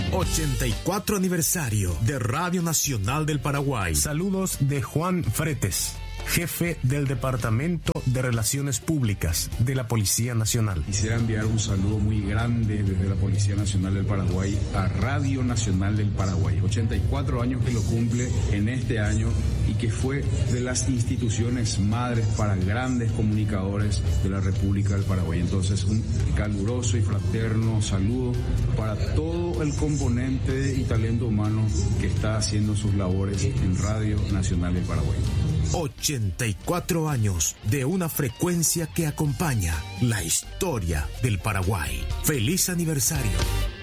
84 aniversario de Radio Nacional del Paraguay. Saludos de Juan Fretes, jefe del Departamento de Relaciones Públicas de la Policía Nacional. Quisiera enviar un saludo muy grande desde la Policía Nacional del Paraguay a Radio Nacional del Paraguay. 84 años que lo cumple en este año y que fue de las instituciones madres para grandes comunicadores de la República del Paraguay. Entonces, un caluroso y fraterno saludo para todo el componente y talento humano que está haciendo sus labores en Radio Nacional del Paraguay. 84 años de una frecuencia que acompaña la historia del Paraguay. ¡Feliz aniversario!